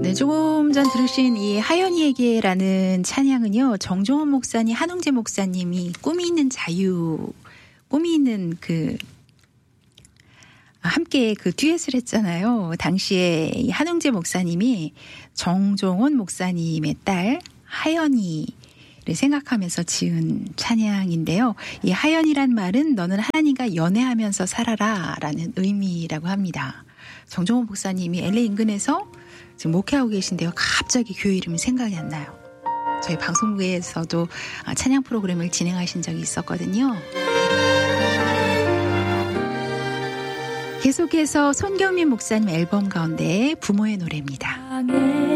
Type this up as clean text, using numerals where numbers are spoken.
네, 조금 전 들으신 이 하연이에게라는 찬양은요, 정종원 목사님, 한웅재 목사님이 꿈이 있는 자유, 꿈이 있는 함께 듀엣을 했잖아요. 당시에 이 한웅재 목사님이 정종원 목사님의 딸 하연이를 생각하면서 지은 찬양인데요. 이 하연이란 말은 너는 하나님과 연애하면서 살아라 라는 의미라고 합니다. 정종원 목사님이 LA 인근에서 지금 목회하고 계신데요. 갑자기 교회 이름이 생각이 안 나요. 저희 방송국에서도 찬양 프로그램을 진행하신 적이 있었거든요. 계속해서 손경민 목사님 앨범 가운데 부모의 노래입니다.